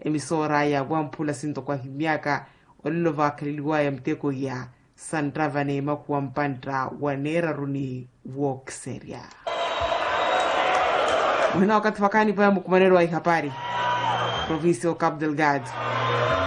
emisora ya Wampula sinto kwa miaka olilova kaliliwa ya mteko ya Sandravane makuwa mpandra wanera runi wokseria. Mwana wakati fakani pa mkumanero wa ikapari provinsi o Cabo Delgado